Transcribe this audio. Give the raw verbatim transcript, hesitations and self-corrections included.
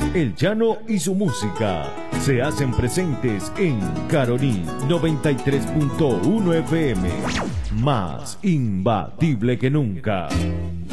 El Llano y su música se hacen presentes en Carolín noventa y tres punto uno F M. Más imbatible que nunca.